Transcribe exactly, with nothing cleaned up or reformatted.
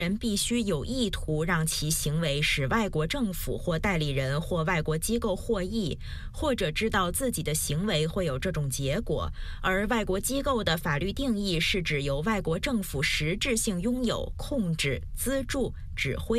人必须有意图让其行为使外国政府或代理人或外国机构获益，或者知道自己的行为会有这种结果。而外国机构的法律定义是指由外国政府实质性拥有、控制、资助、指挥